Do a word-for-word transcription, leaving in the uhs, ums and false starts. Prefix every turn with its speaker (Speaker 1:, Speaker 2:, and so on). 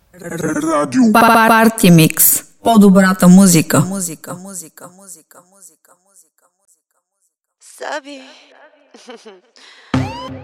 Speaker 1: Радио Парти Микс. По-добрата музика. Музика, музика, музика, музика, музика, музика.
Speaker 2: Саби.